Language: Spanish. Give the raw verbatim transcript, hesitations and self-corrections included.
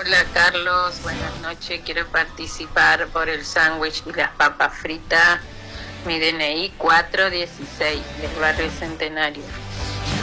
Hola Carlos, buenas noches. Quiero participar por el sándwich y las papas fritas. Mi D N I cuatro dieciséis del barrio Centenario.